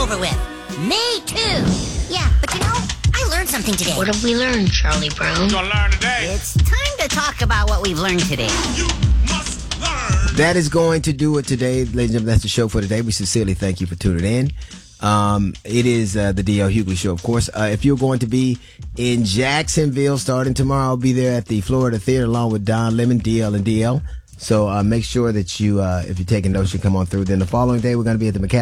over with. Me too. Yeah, but I learned something today. What have we learned, Charlie Brown? Gonna learn today. It's time to talk about what we've learned today. You must learn. That is going to do it today, ladies and gentlemen. That's the show for today. We sincerely thank you for tuning in. It is the D.L. Hughley Show, of course. If you're going to be in Jacksonville starting tomorrow, I'll be there at the Florida Theater along with Don Lemon, DL, and DL. So make sure that you, if you're taking notes, you come on through. Then the following day, we're going to be at the McCaffrey